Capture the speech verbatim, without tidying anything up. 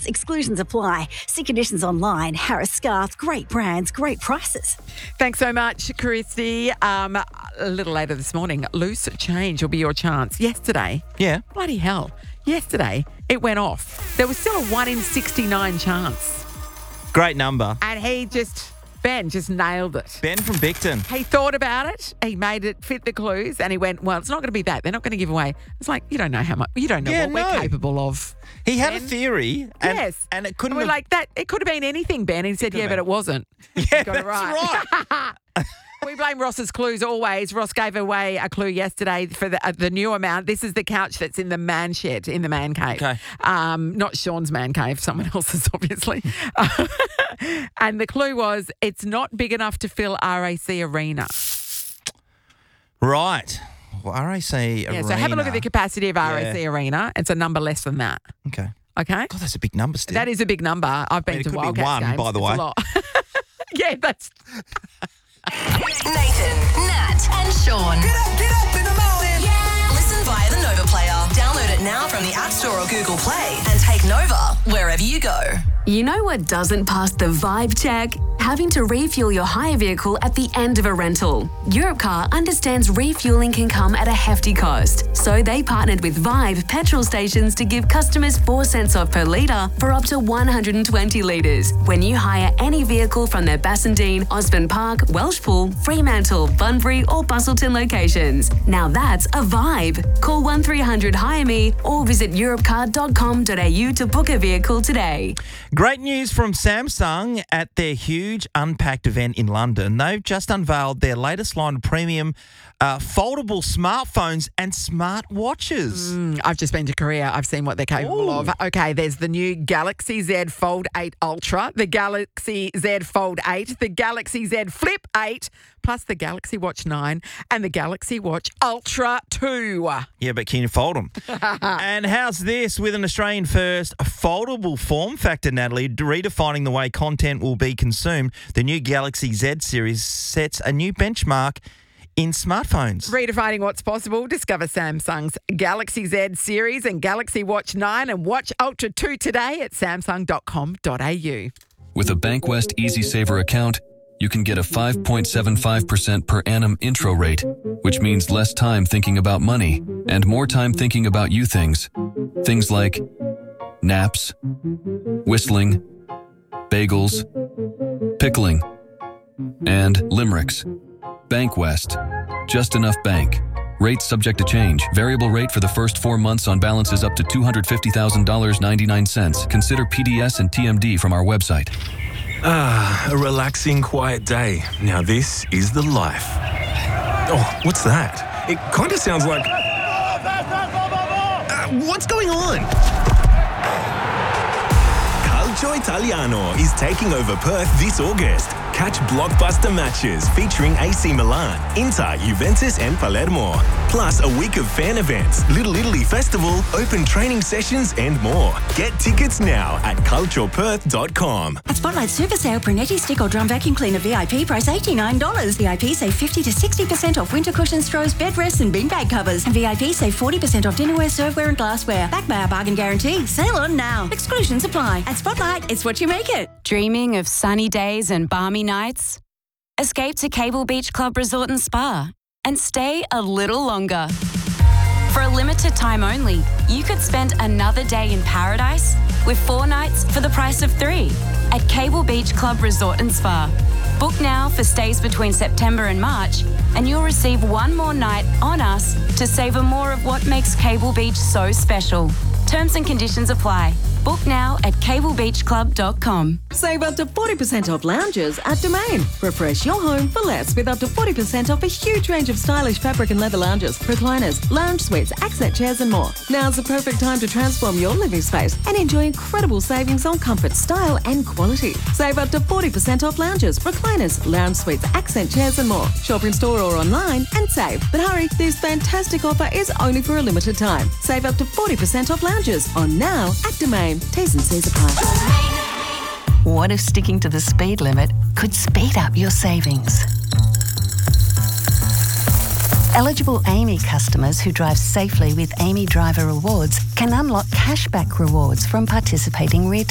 results. Exclusions apply. See conditions online. Harris Scarf, great brands, great prices. Thanks so much, Christy. Um, a little later this morning, loose change will be your chance. Yesterday, Yeah. bloody hell, yesterday it went off. There was still a one in sixty-nine chance. Great number. And he just, Ben just nailed it. Ben from Bicton. He thought about it. He made it fit the clues, and he went, "Well, it's not going to be that. They're not going to give away." It's like, you don't know how much. You don't know Yeah, what no. we're capable of. He had Ben. a theory. And, Yes, And it couldn't And we're have... like that. It could have been anything, Ben. And he said, could "Yeah, have but been. it wasn't." Yeah, Got it that's right. right. We blame Ross's clues always. Ross gave away a clue yesterday for the, uh, the new amount. This is the couch that's in the man shed, in the man cave. Okay. Um, not Sean's man cave, someone else's, obviously. And the clue was, it's not big enough to fill R A C Arena. Right. Well, R A C Arena. Yeah, so have a look at the capacity of R A C Yeah. Arena. It's a number less than that. Okay. Okay? God, that's a big number still. That is a big number. I've been I mean, it to could be Wildcats one, games. by the It's way. a lot. Yeah, that's... Nathan, Nat, and Sean. Get up, get up in the morning. Yeah. Listen via the Nova Player. Download it now from the App Store or Google Play and take Nova wherever you go. You know what doesn't pass the vibe check? Having to refuel your hire vehicle at the end of a rental. Europcar understands refueling can come at a hefty cost, so they partnered with Vibe petrol stations to give customers four cents off per litre for up to one hundred twenty litres when you hire any vehicle from their Bassendean, Osborne Park, Welshpool, Fremantle, Bunbury or Bustleton locations. Now that's a vibe. Call one three hundred hire me or visit europcar dot com dot a u to book a vehicle today. Great news from Samsung at their huge Unpacked event in London. They've just unveiled their latest line of premium uh, foldable smartphones and smart watches. Mm, I've just been to Korea. I've seen what they're capable Ooh. of. Okay, there's the new Galaxy Z Fold eight Ultra, the Galaxy Z Fold eight, the Galaxy Z Flip eight, plus the Galaxy Watch nine and the Galaxy Watch Ultra two. Yeah, but can you fold them? And how's this with an Australian first foldable form factor, Natalie, redefining the way content will be consumed? The new Galaxy Z series sets a new benchmark in smartphones. Redefining what's possible. Discover Samsung's Galaxy Z series and Galaxy Watch nine and Watch Ultra two today at samsung dot com dot a u. With a Bankwest EasySaver account, you can get a five point seven five percent per annum intro rate, which means less time thinking about money and more time thinking about you things. Things like naps, whistling, bagels, pickling, and limericks. Bankwest. Just enough bank. Rate subject to change. Variable rate for the first four months on balances up to two hundred fifty thousand dollars and ninety-nine cents. Consider P D S and T M D from our website. Ah, a relaxing, quiet day. Now this is the life. Oh, what's that? It kind of sounds like... Uh, what's going on? Calcio Italiano is taking over Perth this August. Catch blockbuster matches featuring A C Milan, Inter, Juventus and Palermo. Plus a week of fan events, Little Italy Festival, open training sessions and more. Get tickets now at calcio perth dot com. At Spotlight Super Sale, Pernetti Stick or Drum Vacuum Cleaner V I P price eighty-nine dollars. V I P save fifty to sixty percent off winter cushions, throws, bed rests and beanbag covers. And V I P save forty percent off dinnerware, serveware and glassware. Backed by our bargain guarantee. Sale on now. Exclusions apply. At Spotlight, it's what you make it. Dreaming of sunny days and balmy nights? Escape to Cable Beach Club Resort and Spa and stay a little longer. For a limited time only, you could spend another day in paradise with four nights for the price of three at Cable Beach Club Resort and Spa. Book now for stays between September and March, and you'll receive one more night on us to savour more of what makes Cable Beach so special. Terms and conditions apply. Book now at cable beach club dot com. Save up to forty percent off lounges at Domain. Refresh your home for less with up to forty percent off a huge range of stylish fabric and leather lounges, recliners, lounge suites, accent chairs and more. Now's the perfect time to transform your living space and enjoy incredible savings on comfort, style and quality. Save up to forty percent off lounges, recliners, lounge suites, accent chairs and more. Shop in store or online and save. But hurry, this fantastic offer is only for a limited time. Save up to forty percent off lounges on now at Domain. T's and C's apply. What if sticking to the speed limit could speed up your savings? Eligible Amy customers who drive safely with Amy Driver Rewards can unlock cashback rewards from participating retailers.